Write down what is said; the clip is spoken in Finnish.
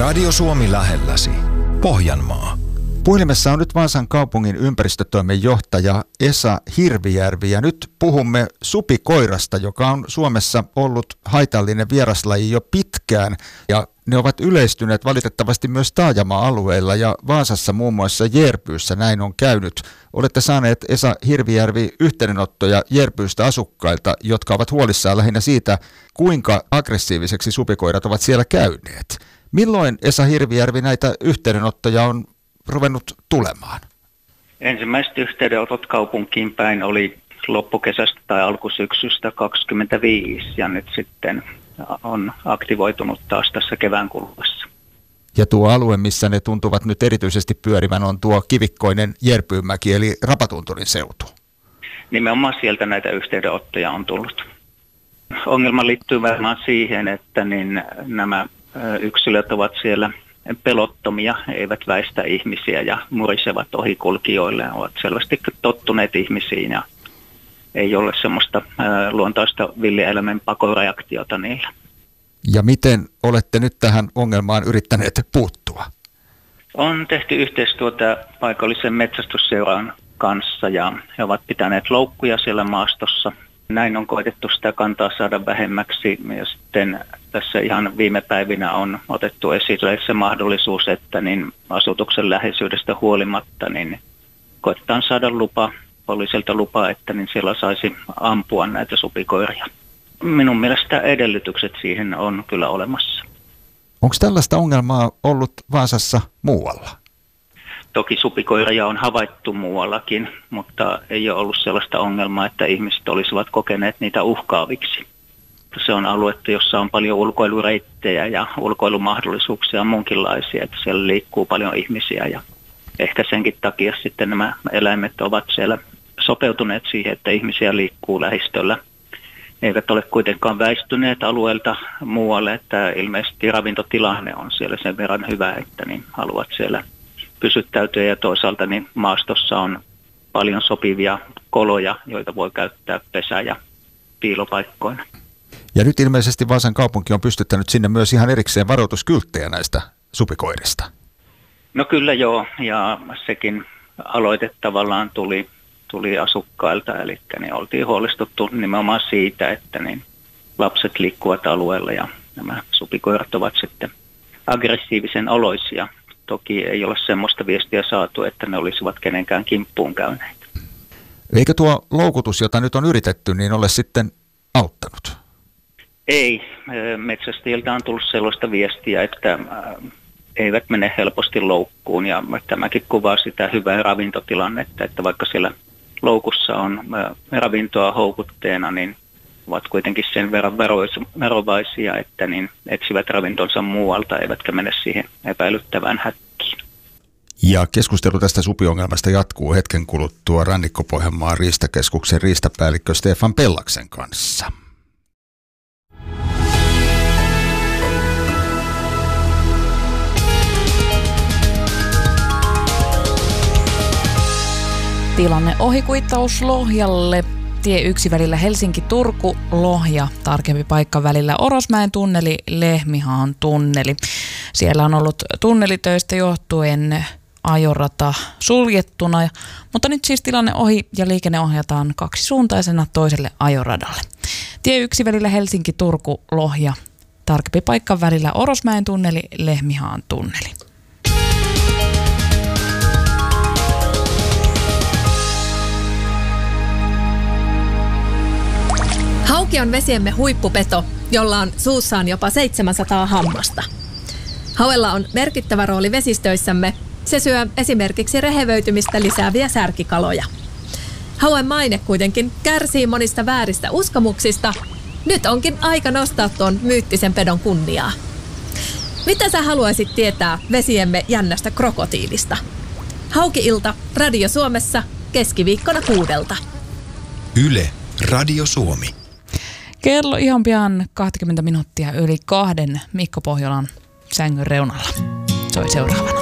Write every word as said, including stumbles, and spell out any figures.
Radio Suomi lähelläsi. Pohjanmaa. Puhelimessa on nyt Vaasan kaupungin ympäristötoimenjohtaja Esa Hirvijärvi ja nyt puhumme supikoirasta, joka on Suomessa ollut haitallinen vieraslaji jo pitkään ja ne ovat yleistyneet valitettavasti myös taajama-alueilla ja Vaasassa muun muassa Järpyyssä näin on käynyt. Olette saaneet, Esa Hirvijärvi, yhteydenottoja Järpyystä asukkailta, jotka ovat huolissaan lähinnä siitä, kuinka aggressiiviseksi supikoirat ovat siellä käyneet. Milloin, Esa Hirvijärvi, näitä yhteydenottoja on ruvennut tulemaan? Ensimmäiset yhteydenotot kaupunkiin päin oli loppukesästä tai alkusyksystä kaksikymmentäviisi ja nyt sitten on aktivoitunut taas tässä kevään kuluessa. Ja tuo alue, missä ne tuntuvat nyt erityisesti pyörivän, on tuo kivikkoinen Järpyynmäki eli Rapatunturin seutu. Nimenomaan sieltä näitä yhteydenottoja on tullut. Ongelma liittyy varmaan siihen, että niin nämä yksilöt ovat siellä pelottomia, eivät väistä ihmisiä ja murisevat ohikulkijoille, ovat selvästi tottuneet ihmisiin ja ei ole semmoista luontaista villieläimen pakoreaktiota niillä. Ja miten olette nyt tähän ongelmaan yrittäneet puuttua? On tehty yhteistyötä paikallisen metsästysseuran kanssa ja he ovat pitäneet loukkuja siellä maastossa. Näin on koetettu sitä kantaa saada vähemmäksi ja sitten tässä ihan viime päivinä on otettu esille se mahdollisuus, että niin asutuksen läheisyydestä huolimatta niin koetetaan saada lupa, poliisilta lupa, että niin siellä saisi ampua näitä supikoiria. Minun mielestä edellytykset siihen on kyllä olemassa. Onko tällaista ongelmaa ollut Vaasassa muualla? Toki supikoiria on havaittu muuallakin, mutta ei ole ollut sellaista ongelmaa, että ihmiset olisivat kokeneet niitä uhkaaviksi. Se on aluetta, jossa on paljon ulkoilureittejä ja ulkoilumahdollisuuksia muunkinlaisia, että siellä liikkuu paljon ihmisiä ja ehkä senkin takia sitten nämä eläimet ovat siellä sopeutuneet siihen, että ihmisiä liikkuu lähistöllä. Ne eivät ole kuitenkaan väistyneet alueelta muualle, että ilmeisesti ravintotilanne on siellä sen verran hyvä, että niin haluavat siellä pysyttäytyä ja toisaalta niin maastossa on paljon sopivia koloja, joita voi käyttää pesä- ja piilopaikkoina. Ja nyt ilmeisesti Vaasan kaupunki on pystyttänyt sinne myös ihan erikseen varoituskylttejä näistä supikoirista. No kyllä joo, ja sekin aloite tavallaan tuli, tuli asukkailta, eli niin oltiin huolestuttu nimenomaan siitä, että niin lapset liikkuvat alueella ja nämä supikoirat ovat sitten aggressiivisen oloisia. Toki ei ole semmoista viestiä saatu, että ne olisivat kenenkään kimppuun käyneet. Eikö tuo loukutus, jota nyt on yritetty, niin ole sitten auttanut? Ei. Metsästäjiltä on tullut sellaista viestiä, että eivät mene helposti loukkuun ja tämäkin kuvaa sitä hyvää ravintotilannetta, että vaikka siellä loukussa on ravintoa houkutteena, niin ovat kuitenkin sen verran verovaisia, että niin etsivät ravintonsa muualta, eivätkä mene siihen epäilyttävään häkkiin. Ja keskustelu tästä supiongelmasta jatkuu hetken kuluttua Rannikko-Pohjanmaan riistakeskuksen riistapäällikkö Stefan Pellaksen kanssa. Tilanne ohikuittaus Lohjalle. Tie yksi välillä Helsinki-Turku, Lohja, tarkempi paikka välillä Orosmäen tunneli, Lehmihaan tunneli. Siellä on ollut tunnelitöistä johtuen ajorata suljettuna, mutta nyt siis tilanne ohi ja liikenne ohjataan kaksisuuntaisena toiselle ajoradalle. Tie yksi välillä Helsinki-Turku, Lohja, tarkempi paikka välillä Orosmäen tunneli, Lehmihaan tunneli. Hauki on vesiemme huippupeto, jolla on suussaan jopa seitsemänsataa hammasta. Hauella on merkittävä rooli vesistöissämme. Se syö esimerkiksi rehevöitymistä lisääviä särkikaloja. Hauen maine kuitenkin kärsii monista vääristä uskomuksista. Nyt onkin aika nostaa tuon myyttisen pedon kunniaa. Mitä sä haluaisit tietää vesiemme jännästä krokotiilista? Hauki-ilta Radio Suomessa keskiviikkona kuudelta. Yle Radio Suomi. Kello ihan pian kaksikymmentä minuuttia yli kahden Mikko Pohjolan sängyn reunalla. Soi seuraavana.